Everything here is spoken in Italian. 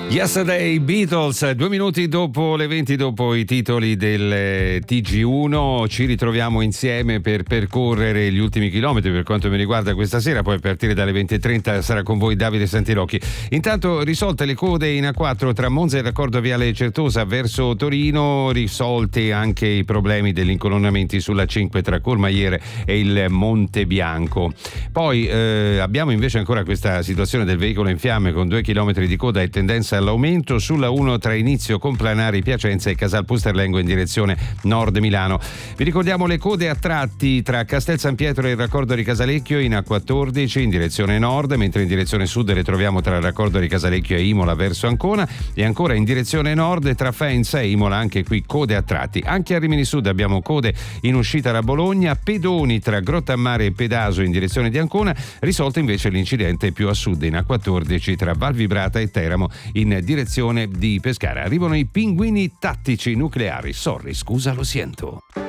Yesterday Beatles, 2 minuti dopo le 20, dopo i titoli del TG1, ci ritroviamo insieme per percorrere gli ultimi chilometri per quanto mi riguarda questa sera, poi a partire dalle 20:30 sarà con voi Davide Santirocchi. Intanto risolte le code in A4 tra Monza e il raccordo viale Certosa verso Torino, risolti anche i problemi degli incolonnamenti sulla 5 tra Courmayeur e il Monte Bianco. Poi abbiamo invece ancora questa situazione del veicolo in fiamme con 2 chilometri di coda e tendenza all'aumento sulla 1 tra Inizio Complanari Piacenza e Casal Pusterlengo in direzione nord Milano. Vi ricordiamo le code a tratti tra Castel San Pietro e il raccordo di Casalecchio in A14 in direzione nord, mentre in direzione sud le troviamo tra il raccordo di Casalecchio e Imola verso Ancona, e ancora in direzione nord tra Faenza e Imola, anche qui code a tratti. Anche a Rimini Sud abbiamo code in uscita da Bologna, pedoni tra Grottammare e Pedaso in direzione di Ancona, risolto invece l'incidente più a sud in A14 tra Val Vibrata e Teramo in direzione di Pescara. Arrivano i pinguini tattici nucleari. Sorry, scusa, lo siento.